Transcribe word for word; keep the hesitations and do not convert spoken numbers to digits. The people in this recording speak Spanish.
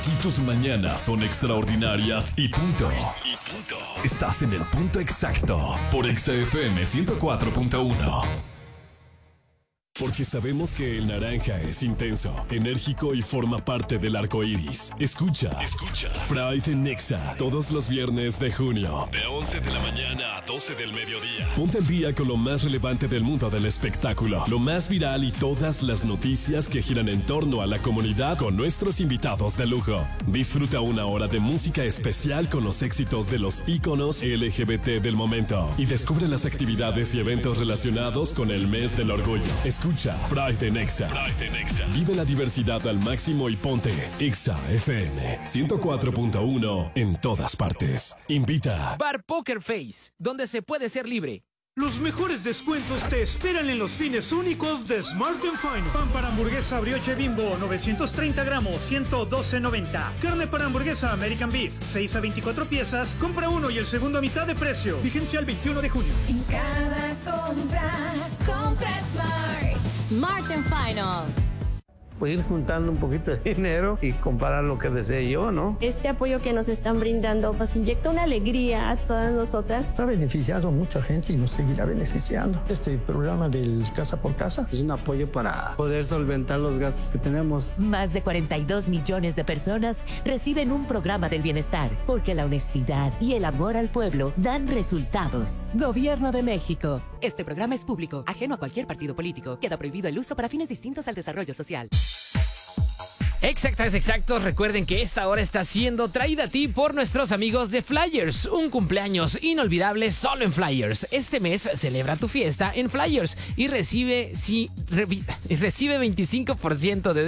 Aquí tus mañanas son extraordinarias y punto. Y punto. Estás en el punto exacto por Exa F M ciento cuatro punto uno. Porque sabemos que el naranja es intenso, enérgico y forma parte del arco iris. Escucha, escucha. Pride en Exa, todos los viernes de junio. De once de la mañana a doce del mediodía. Ponte al día con lo más relevante del mundo del espectáculo, lo más viral y todas las noticias que giran en torno a la comunidad con nuestros invitados de lujo. Disfruta una hora de música especial con los éxitos de los íconos L G B T del momento. Y descubre las actividades y eventos relacionados con el mes del orgullo. Escucha. Escucha Pride en Exa. Vive la diversidad al máximo y ponte Exa F M ciento cuatro punto uno en todas partes. Invita Bar Poker Face, donde se puede ser libre. Los mejores descuentos te esperan en los fines únicos de Smart and Final. Pan para hamburguesa brioche Bimbo, novecientos treinta gramos, ciento doce noventa. Carne para hamburguesa American Beef, seis a veinticuatro piezas. Compra uno y el segundo a mitad de precio. Vigencia el veintiuno de junio. En cada compra, compra Smart. Smart and Final. Pues ir juntando un poquito de dinero y comprar lo que desee yo, ¿no? Este apoyo que nos están brindando nos inyecta una alegría a todas nosotras. Ha beneficiado a mucha gente y nos seguirá beneficiando. Este programa del Casa por Casa es un apoyo para poder solventar los gastos que tenemos. Más de cuarenta y dos millones de personas reciben un programa del bienestar, porque la honestidad y el amor al pueblo dan resultados. Gobierno de México. Este programa es público, ajeno a cualquier partido político. Queda prohibido el uso para fines distintos al desarrollo social. Exactas, exactos. Recuerden que esta hora está siendo traída a ti por nuestros amigos de Flyers. Un cumpleaños inolvidable solo en Flyers. Este mes celebra tu fiesta en Flyers y recibe, sí, re, recibe veinticinco por ciento de